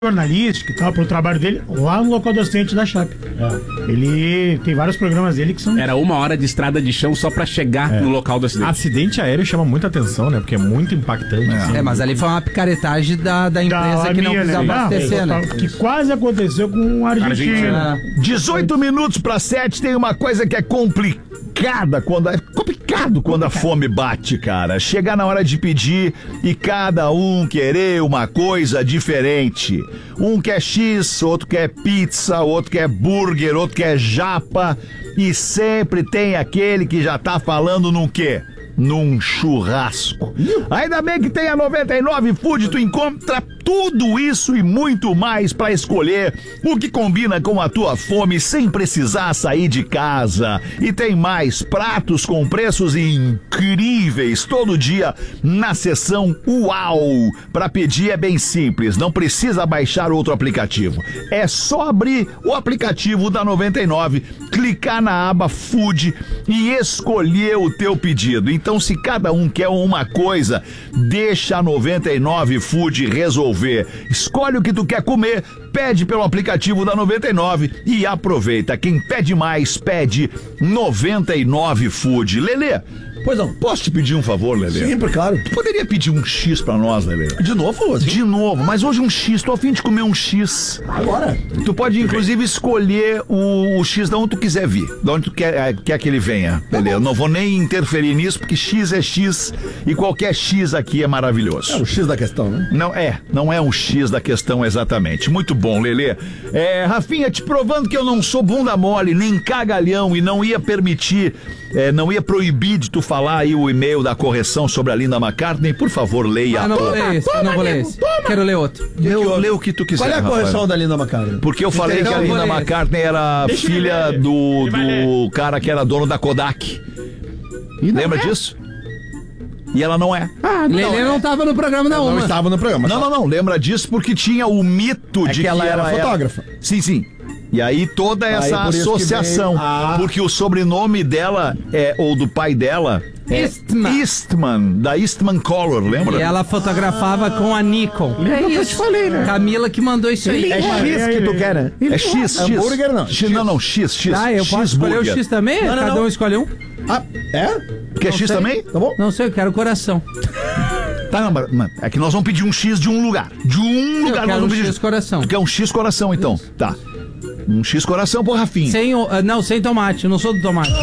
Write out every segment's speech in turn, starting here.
jornalístico e tal, pro trabalho dele, lá no local do acidente da Chape. Ele tem vários programas dele que são... Era 1 hora de estrada de chão só pra chegar no local do acidente. Acidente aéreo chama muita atenção, né? Porque é muito impactante. Assim. Mas ali foi uma picaretagem da empresa que não quis abastecer, né? Que quase aconteceu com a Argentina. 18 minutos para 7, tem uma coisa que é complicado quando a fome bate, cara. Chegar na hora de pedir e cada um querer uma coisa diferente. Um quer X, outro quer pizza, outro quer burger, outro quer japa. E sempre tem aquele que já tá falando num quê? Num churrasco. Ainda bem que tem a 99 Food, tu encontra tudo isso e muito mais pra escolher o que combina com a tua fome sem precisar sair de casa. E tem mais pratos com preços incríveis todo dia na seção Uau. Pra pedir é bem simples, não precisa baixar outro aplicativo. É só abrir o aplicativo da 99, clicar na aba Food e escolher o teu pedido. Então, se cada um quer uma coisa, deixa a 99 Food resolver. Escolhe o que tu quer comer, pede pelo aplicativo da 99 e aproveita. Quem pede mais, pede 99 Food. Lelê, pois não. Posso te pedir um favor, Lelê? Sempre, claro. Tu poderia pedir um X pra nós, Lelê? De novo? Assim? De novo, mas hoje um X, tô a fim de comer um X. Agora? Tu pode, inclusive, escolher o X de onde tu quiser vir, de onde tu quer que ele venha, Lelê. Eu não vou nem interferir nisso, porque X é X e qualquer X aqui é maravilhoso. É o X da questão, né? Não é um X da questão exatamente. Muito bom, Lelê. Rafinha, te provando que eu não sou bunda mole, nem cagalhão e não ia permitir, não ia proibir de tu falar aí o e-mail da correção sobre a Linda McCartney. Por favor, leia. Eu não vou ler esse, Quero ler outro. Lê o que tu quiser. Qual é a correção Rafael da Linda McCartney? Porque eu falei que a Linda McCartney era filha do cara que era dono da Kodak. Lembra disso? E ela não é. Lelê não tava no programa da Não Uma. estava no programa. Não. Lembra disso porque tinha o mito de que ela era fotógrafa. Sim. E aí toda essa por isso que associação. veio Porque o sobrenome dela ou do pai dela é Eastman, da Eastman Color, lembra? E ela fotografava com a Nikon. É isso que eu te falei, né? Camila que mandou isso aí. É X que tu quer, né? É X. Hambúrguer não. X. Ah, eu posso escolher o X também? Não. Cada um escolhe um? Ah, é? Quer X sei. também? Tá bom. Não sei, eu quero coração. Tá, não, mas é que nós vamos pedir um X de um lugar. De um lugar nós quero vamos um pedir. X coração. Tu quer um X coração, então? Isso. Tá. Um X coração pro Rafinha. Sem tomate, eu não sou do tomate.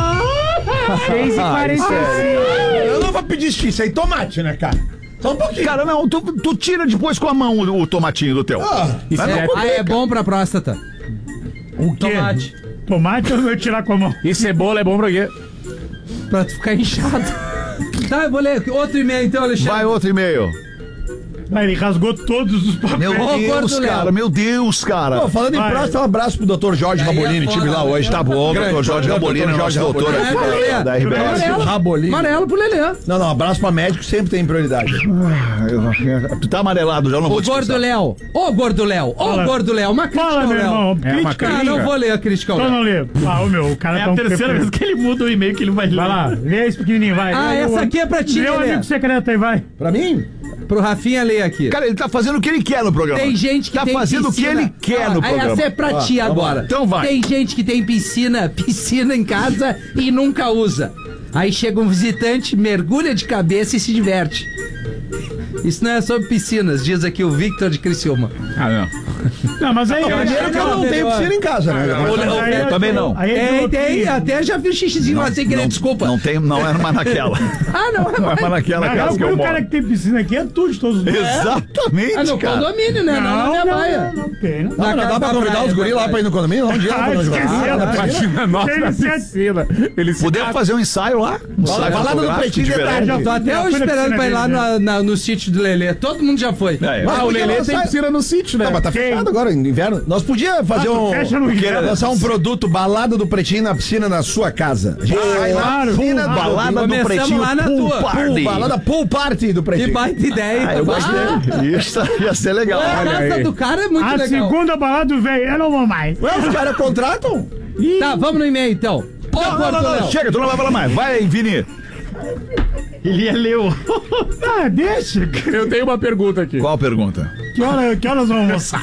6h45. Eu não vou pedir X, isso aí tomate, né, cara? Só um pouquinho. Cara, não, tu tira depois com a mão o tomatinho do teu. Isso é bom pra próstata. O quê? Tomate. Tomate eu vou tirar com a mão. E cebola é bom pra quê? Pra tu ficar inchado. Tá, eu vou ler outro e-mail então, Alexandre. Vai outro e-mail. Ele rasgou todos os papéis. Meu Deus, cara. Pô, falando em próstata, um abraço pro Dr. Jorge Rabolini, tive lá hoje. Tá bom, doutor Jorge Rabolini, nosso doutor aqui da RBS. Rabolini. Amarelo pro Lelê. Não, abraço pra médico, sempre tem prioridade. Tu tá amarelado, já não vou Ô, Gordo Léo. Ô, Gordo Léo. Uma crítica Fala, ao meu Léo. irmão. Crítica. Não vou ler a crítica ao Então Léo. não lê. O cara É tá a terceira vez que ele muda o e-mail que ele vai ler. Vai lá, lê esse pequenininho, vai. Ah, essa aqui é pra ti, Meu Lelê. amigo secreto aí, vai. Pra mim? Pro Rafinha ler aqui. Cara, ele tá fazendo o que ele quer no programa. Tem gente que tá tem fazendo piscina. o que ele quer no programa. Essa é pra ti agora. Então vai. Tem gente que tem piscina em casa e nunca usa. Aí chega um visitante, mergulha de cabeça e se diverte. Isso não é sobre piscinas, diz aqui o Victor de Criciúma. Ah, não. Não, mas aí... Primeiro que eu não tenho piscina em casa, né? Eu também não. Tem, até já fiz xixizinho lá sem querer, desculpa. Não era mais naquela. Não é mais naquela casa que eu O moro. cara que tem piscina aqui é tudo de todos os Exatamente, no cara. condomínio, né? Não na minha baia. Não tem, não. Não dá pra convidar os guris lá pra ir no condomínio? Onde Podemos fazer um ensaio lá? Vai lá no Pretinho de tarde. Tô até hoje esperando pra ir lá no sítio do Lelê. Todo mundo já foi. O Lelê tem piscina no sítio, né? Não, mas tá fechado agora, inverno. Nós podíamos fazer fecha no inverno. lançar um produto balada do Pretinho na piscina na sua casa. A gente vai lá, Claro. piscina, Balada do Começamos Pretinho lá na Pool tua. Party. balada pool party do Que Pretinho. baita ideia. Eu gostei. Isso ia ser legal. A casa do cara é muito A legal. segunda balada do velho, eu não vou mais. Ué, os caras contratam? Tá, vamos no e-mail então. Não, chega, tu não vai falar mais. Vai, Vini. Ele leu. Ah, deixa. Eu tenho uma pergunta aqui. Qual a pergunta? Que horas vamos almoçar?